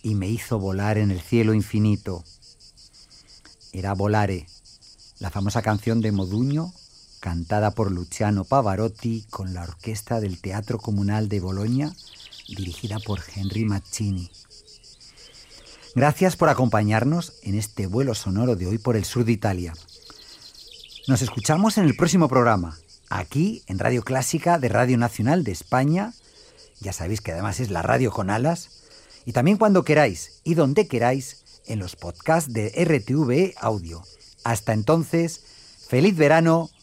y me hizo volar en el cielo infinito. Era Volare, la famosa canción de Modugno, cantada por Luciano Pavarotti con la orquesta del Teatro Comunal de Bologna, dirigida por Henry Mancini. Gracias por acompañarnos en este vuelo sonoro de hoy por el sur de Italia. Nos escuchamos en el próximo programa, aquí en Radio Clásica de Radio Nacional de España. Ya sabéis que además es la radio con alas. Y también cuando queráis y donde queráis en los podcasts de RTVE Audio. Hasta entonces, feliz verano